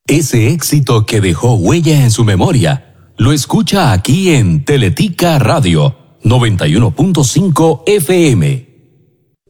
Ese éxito que dejó huella en su memoria, lo escucha aquí en Teletica Radio 91.5 FM.